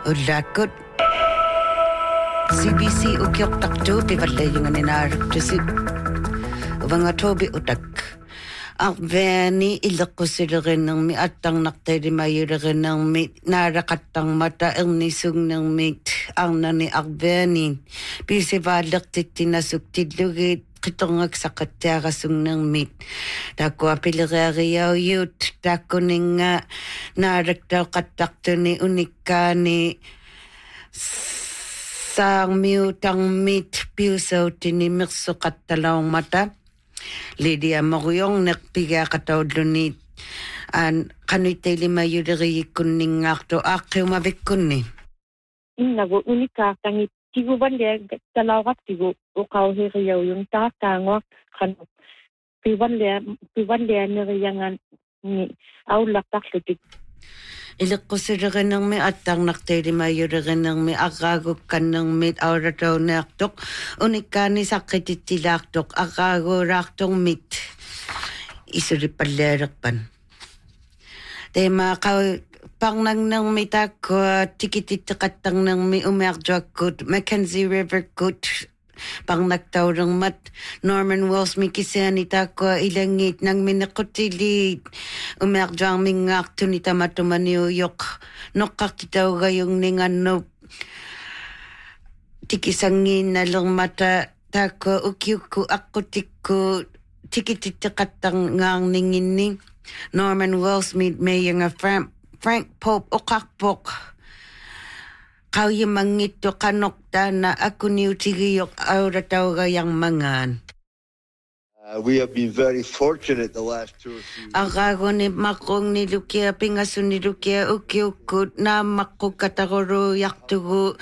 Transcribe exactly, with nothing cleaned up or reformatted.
Ullakut C B C ukiok takto pivalle yung ninarik tusi Uvangatobi utak Akveni ilakusirin ng mi atang naktay di mayuririn ng mi narakatang mata ang nisung ng mi ang nani akveni pisivalik titinasuk tidlugit kitong agsakatya kasung ng mit. Dako apilirariyaw yut, dako nga naraktaw katakto ni unika ni sang miutang mit piusaw tinimirso katalawang mata. Lydia Moruyong nakpiga kataw lunit. An kanuitay lima yudari kuning akto akyo mabik kunni. Nago unika kangit tigo bande talawat tigo ukaw hiriyaw yung tatango kan piwande piwande niriyangan ni aulak taklutik Ilikkusiririn ng may atang naktay mayuririn ng may akagok kan ng may aurataw na aktok unika ni sakit itilaktok akago raktong mit isuripalerak pan. Tema ka pang nang nang may tako tikititikatang nang may umerjakut Mackenzie River kut pang nagtawrang mat Norman Wells mi kisanita ko ilangit nang minakutilit umerjang mingak tunita matumaniw yok nokak titaw gayong ningan tikisangin na lang mata tako ukyuku ako tiku tikititikatang ngang ningin ni Norman Wells mi may yung Frank Frank Pope ukakpok kau yung mangito kanokta na ako niutigiyok aurataw gayang mangan. Uh, we have been very fortunate the last two or three years. Akago ni makong ni Lukia, pingaso ni Lukia, ukiukut na makong katagoro yaktugo,